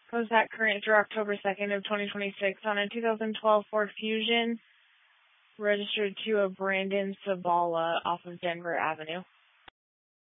Was that current through October 2nd of 2026 on a 2012 Ford Fusion registered to a Brandon Sabala off of Denver Avenue.